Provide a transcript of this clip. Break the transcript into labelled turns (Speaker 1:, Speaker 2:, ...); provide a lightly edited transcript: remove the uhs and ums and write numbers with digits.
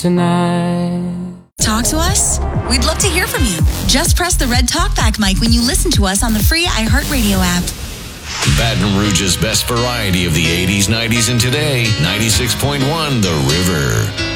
Speaker 1: tonight.
Speaker 2: Talk to us? We'd love to hear from you. Just press the red talkback mic when you listen to us on the free iHeartRadio app.
Speaker 3: Baton Rouge's best variety of the 80s, 90s, and today. 96.1 The River.